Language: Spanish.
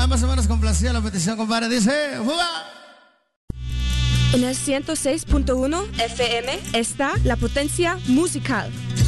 más o menos complacida la petición, compadre. Dice, ¡fuga! En el 106.1 FM está La Potencia Musical.